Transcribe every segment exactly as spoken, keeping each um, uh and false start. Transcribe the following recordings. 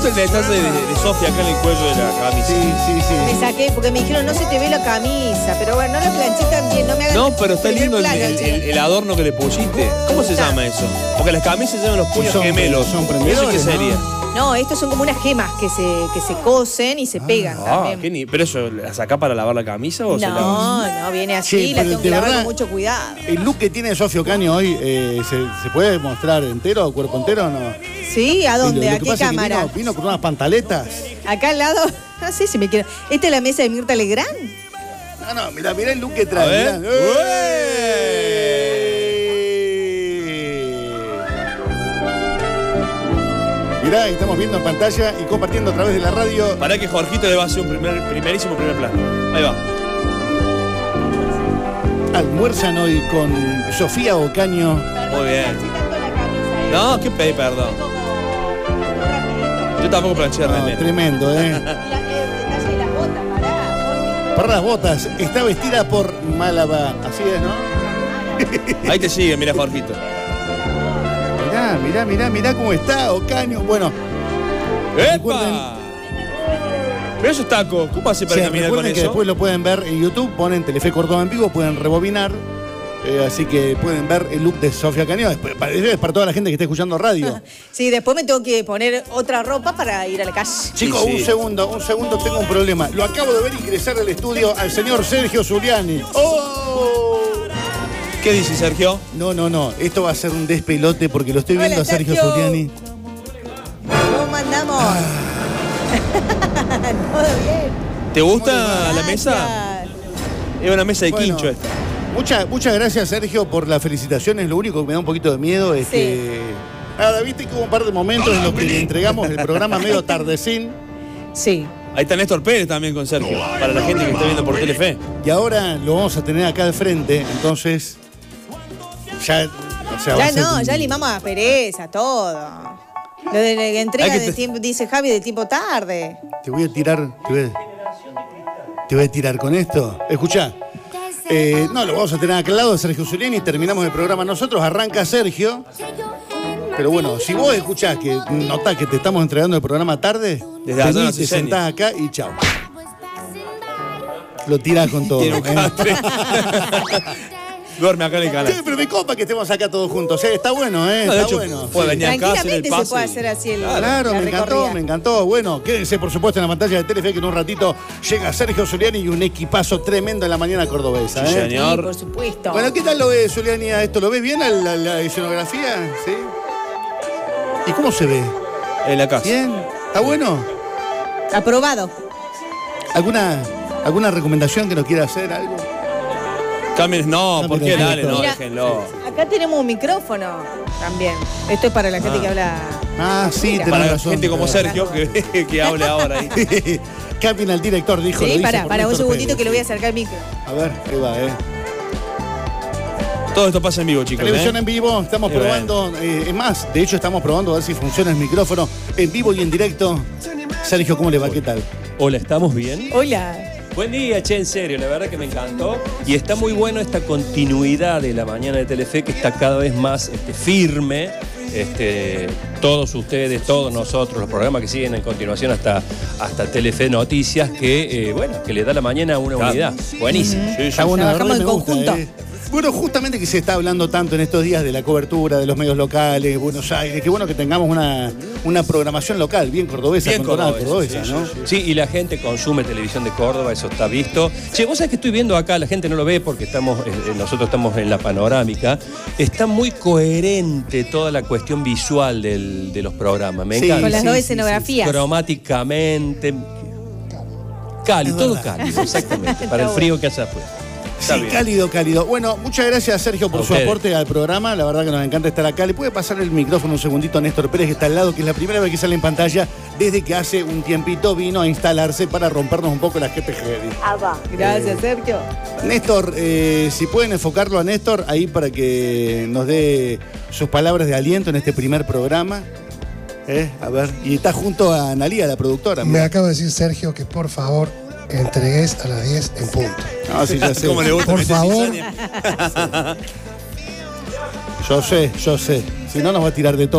gusta el detalle de, de Sofía acá en el cuello de la camisa. Sí, sí, sí. Me saqué porque me dijeron no se te ve la camisa, pero bueno, no la planché tan bien, no me hagan. No, pero está primer lindo el, plano, el- che. el- el adorno que le pusiste. ¿Cómo se gusta. llama eso? Porque las camisas llevan los puños Son- gemelos. son ¿Eso qué prendedores, sería? No, estos son como unas gemas que se, que se cosen y se pegan Ah, también. ¿qué ni- ¿pero eso la sacás para lavar la camisa o se la.? No, no, viene así, Che, la pero tengo que de lavar verdad- con mucho cuidado. El look que tiene Sofía Ocaño hoy, eh, ¿se, ¿se puede mostrar entero, cuerpo entero o no? ¿Sí? ¿A dónde? Lo- lo ¿A que qué pasa es que cámara? Vino, vino con unas pantaletas. Acá al lado, no sé si me quiero. ¿Esta es la mesa de Mirta Legrand? No, no, mirá, mirá el look que A trae. ver. Mirá. Mirá, ahí estamos viendo en pantalla y compartiendo a través de la radio. Para que Jorgito le va a hacer un primer, primerísimo primer plano. Ahí va. Almuerzan hoy con Sofía Ocaño. Muy bien. No, qué pedí perdón. Yo tampoco planché No, remera. tremendo, ¿eh? Para las botas, está vestida por Málaga. Así es, ¿no? Ahí te sigue, mira Jorgito. Mirá, mirá, mirá, mirá cómo está Ocaño. Bueno, recuerden- ¡Epa! Pero eso es taco. ¿Cómo hace para sí, caminar con recuerden que eso? después lo pueden ver en YouTube, ponen Telefe Córdoba en vivo, pueden rebobinar. Eh, así que pueden ver el look de Sofía Ocaño. Es para, es para toda la gente que esté escuchando radio. Sí, después me tengo que poner otra ropa para ir a la calle. Chicos, Sí, sí. un segundo, un segundo, tengo un problema. Lo acabo de ver ingresar al estudio al señor Sergio Zuliani. ¡Oh! ¿Qué dice Sergio? No, no, no. Esto va a ser un despelote porque lo estoy Hola, viendo a Sergio Sergio. Zuliani. ¿Cómo andamos? Ah. Todo bien. ¿Te gusta Gracias. la mesa? Es una mesa de Bueno, quincho esta. Muchas, muchas gracias, Sergio, por las felicitaciones. Lo único que me da un poquito de miedo es Sí. que. Nada, viste que hubo un par de momentos en los que le entregamos el programa medio tardecín. Sí. Ahí está Néstor Pérez también con Sergio. Para la gente que está viendo por Telefe. Y ahora lo vamos a tener acá de frente, entonces. Ya. O sea, va a Ya ser no, un- ya limamos a pereza, todo. Lo de la entrega Hay que de te- tiempo, dice Javi, de tiempo tarde. Te voy a tirar. Te voy a, te voy a tirar con esto. Escuchá. Eh, no, lo vamos a tener acá al lado de Sergio Zuliani y terminamos el programa nosotros. Arranca Sergio. Pero bueno, si vos escuchás que notás que te estamos entregando el programa tarde, Desde allá venís, no se te seña. sentás acá y chao. Lo tirás con todo. Tiene un ¿eh? catre. Duerme acá en el Sí, canal. pero me copa que estemos acá todos juntos. ¿eh? Está bueno, ¿eh? No, de Está hecho, bueno. puede venir acá, hacer el Tranquilamente pase. se puede hacer así el. Claro, la me encantó, recorrida. me encantó. Bueno, quédense por supuesto en la pantalla de Telefe que en un ratito llega Sergio Zuliani y un equipazo tremendo en la mañana cordobesa. Sí, ¿eh? señor. Sí, por supuesto. Bueno, ¿qué tal lo ves, Zuliani, a esto? ¿Lo ves bien a la, la escenografía? ¿Sí? ¿Y cómo se ve? En la casa. ¿Bien? ¿Está bueno? Aprobado. ¿Alguna, alguna recomendación que nos quiera hacer? ¿Algo? Cambien, no, Cambien ¿por qué? el Dale, no, Mira, déjenlo. Acá tenemos un micrófono también. Esto es para la gente Ah. que habla. Ah, sí, Mira. tenés Para razón. gente como tenés Sergio que, que hable ahora ahí. razón. Cambien al director, dijo. lo Sí, dice para, por para un Néstor segundito Pérez. que lo voy a acercar al micro. A ver, ahí va, ¿eh? Todo esto pasa en vivo, chicos. Televisión ¿eh? en vivo, estamos Qué probando, eh, es más, de hecho estamos probando a ver si funciona el micrófono en vivo y en directo. Sergio, ¿cómo le va? ¿Qué tal? Hola, ¿estamos bien? Hola. Buen día, che, en serio, la verdad que me encantó. Y está muy bueno esta continuidad de la mañana de Telefe, que está cada vez más este, firme. Este, todos ustedes, todos nosotros, los programas que siguen en continuación hasta, hasta Telefe Noticias, que, eh, bueno, que le da la mañana una Claro. unidad. Buenísimo. Sí, sí. Está bueno, la Trabajamos verdad en me gusta, conjunto. ¿eh? Bueno, justamente que se está hablando tanto en estos días de la cobertura de los medios locales, Buenos Aires, qué bueno que tengamos una, una programación local, bien cordobesa, Bien con tonada cordobesa, cordobesa, sí, ¿no? Sí, y la gente consume televisión de Córdoba, eso está visto. Che, vos sabés que estoy viendo acá, la gente no lo ve porque estamos, eh, nosotros estamos en la panorámica. Está muy coherente toda la cuestión visual del- de los programas. Me Sí, encanta. Con las sí, dos sí, escenografías. Cromáticamente. Cálido, Es todo verdad. cálido, exactamente. Para el frío que hace afuera. Está Sí, bien. cálido, cálido. Bueno, muchas gracias, Sergio, por A su ustedes. aporte al programa. La verdad que nos encanta estar acá. ¿Le puede pasar el micrófono un segundito a Néstor Pérez, que está al lado, que es la primera vez que sale en pantalla desde que hace un tiempito vino a instalarse para rompernos un poco la G P G? Gracias, Sergio. Néstor, eh, si pueden enfocarlo a Néstor ahí para que nos dé sus palabras de aliento en este primer programa. Eh, A ver, y está junto a Analía, la productora. Me acaba de decir Sergio que por favor entregues a las diez en punto. No, sí, ya sé. ¿Cómo le gusta Por meter favor. cizaña? Yo sé, yo sé. Si no, nos va a tirar de todo.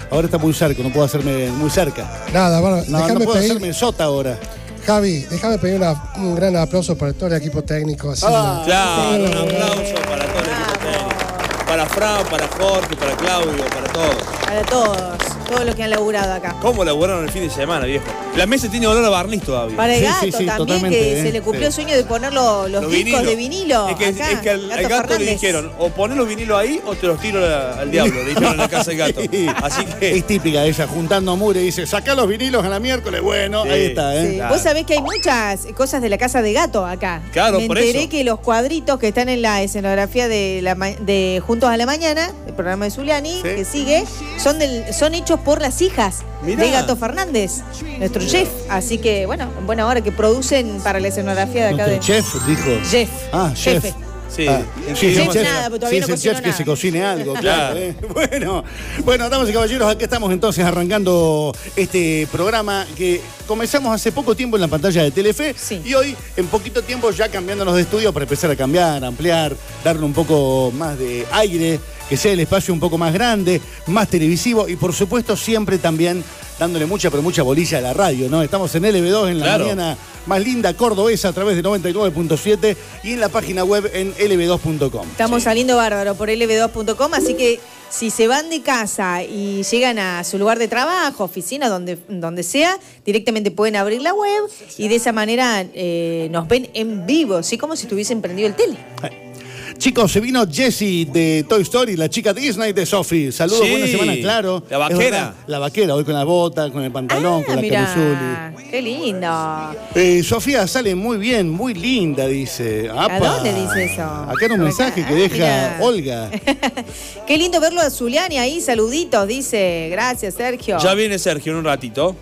Ahora está muy cerca, no puedo hacerme muy cerca. Nada, bueno, No, déjame no puedo pedir, hacerme sota ahora. Javi, déjame pedir una- un gran aplauso para todo el equipo técnico. Así, Ah, Claro, un Sí, aplauso para todo el equipo técnico. Para Fran, para Jorge, para Claudio, para todos. Para todos, todos los que han laburado acá. ¿Cómo laburaron el fin de semana, viejo? La mesa tiene olor a barniz todavía. Para el Sí, gato sí, sí, también, totalmente, que eh. se le cumplió el Sí. sueño de poner lo- los, Los discos vinilos. de vinilo. Es que, acá, es que al, al gato le Fernández. dijeron, o poner los vinilos ahí o te los tiro a- al diablo, le dijeron en la casa del gato. Así que. Es típica ella, juntando mure, dice, saca los vinilos a la miércoles. Bueno, Sí. ahí está, ¿eh? Sí. Claro. Vos sabés que hay muchas cosas de la casa de gato acá. Claro, Me por enteré eso. que los cuadritos que están en la escenografía de, la ma- de Juntos a la Mañana, el programa de Zuliani, Sí. que sigue, son, del, son hechos por las hijas Mirá. de Gato Fernández, nuestro chef. Así que, bueno, en buena hora que producen para la escenografía de acá Nuestro de chef dijo. Jeff. Ah, chef. Jefe. Sí, Ah, ¿en sí, qué es el idioma Chef chef, nada, pero todavía sí, no es el cocinó chef que nada. se cocine algo, claro. Claro. ¿eh? Bueno, bueno, damas y caballeros, aquí estamos entonces arrancando este programa que comenzamos hace poco tiempo en la pantalla de Telefe Sí. y hoy en poquito tiempo ya cambiándonos de estudio para empezar a cambiar, ampliar, darle un poco más de aire, que sea el espacio un poco más grande, más televisivo y por supuesto siempre también dándole mucha pero mucha bolilla a la radio, ¿no? Estamos en L B dos en la Claro. mañana más linda cordobesa a través de noventa y nueve punto siete y en la página web en L B dos punto com. Estamos saliendo bárbaro por L B dos punto com, así que si se van de casa y llegan a su lugar de trabajo, oficina, donde, donde sea, directamente pueden abrir la web y de esa manera eh, nos ven en vivo, así como si estuviesen prendido el tele. Chicos, se vino Jessie de Toy Story, la chica Disney de Sophie. Saludos, Sí, buena semana, claro. la Es vaquera. verdad, la vaquera, hoy con la bota, con el pantalón, con la caruzuli. mirá, qué lindo. Eh, Sofía sale muy bien, muy linda, dice. ¿A Apa. dónde dice eso? Acá en un Por mensaje acá. que Ah, deja mirá. Olga. Qué lindo verlo a Zuliani ahí, saluditos, dice. Gracias, Sergio. Ya viene Sergio en un ratito.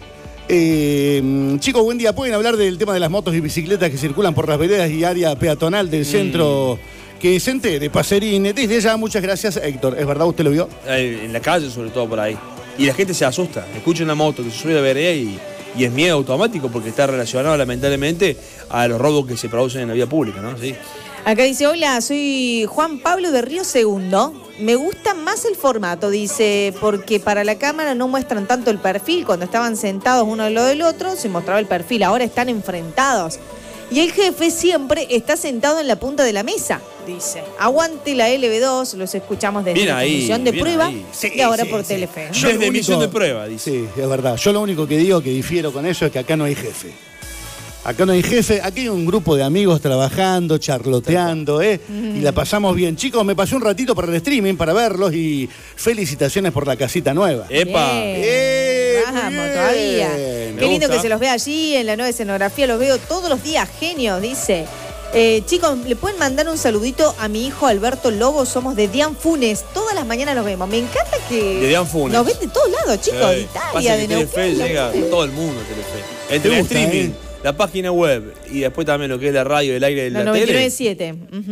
Eh, chicos, buen día. ¿Pueden hablar del tema de las motos y bicicletas que circulan por las veredas y área peatonal del centro? Que se entere, Pacerín. Desde ya, muchas gracias, Héctor. ¿Es verdad? ¿Usted lo vio? Eh, En la calle, sobre todo por ahí. Y la gente se asusta. Escucha una moto que se sube a la vereda y, y es miedo automático porque está relacionado, lamentablemente, a los robos que se producen en la vía pública, ¿no? Sí. Acá dice, hola, soy Juan Pablo de Río Segundo. Me gusta más el formato, dice, porque para la cámara no muestran tanto el perfil. Cuando estaban sentados uno al lado del otro, se mostraba el perfil. Ahora están enfrentados. Y el jefe siempre está sentado en la punta de la mesa, dice. Aguante la L B dos, los escuchamos desde Bien la ahí, emisión de bien prueba ahí. Sí, y ahora sí, por sí. Telefe. Yo Desde lo emisión único- de prueba, dice. Sí, es verdad. Yo lo único que digo, que difiero con eso, es que acá no hay jefe. Acá no hay jefe, aquí hay un grupo de amigos trabajando, charloteando, ¿eh? Y la pasamos bien. Chicos, me pasé un ratito para el streaming, para verlos y felicitaciones por la casita nueva. ¡Epa! Bien. ¡Eh, muy Vamos, bien! todavía. Me Qué lindo gusta. que se los ve allí en la nueva escenografía, los veo todos los días, genio, dice. Eh, chicos, ¿le pueden mandar un saludito a mi hijo Alberto Lobo? Somos de Dian Funes, todas las mañanas los vemos. Me encanta que De Dian Funes. nos ven de todos lados, chicos, de Eh, Italia, pasa de que Telefe Neuquén. llega ¿no? a todo el mundo, Telefe. Entre ¿Te el gusta, streaming, eh? la página web y después también lo que es la radio, el aire de La la noventa y nueve tele. punto siete. Ujú.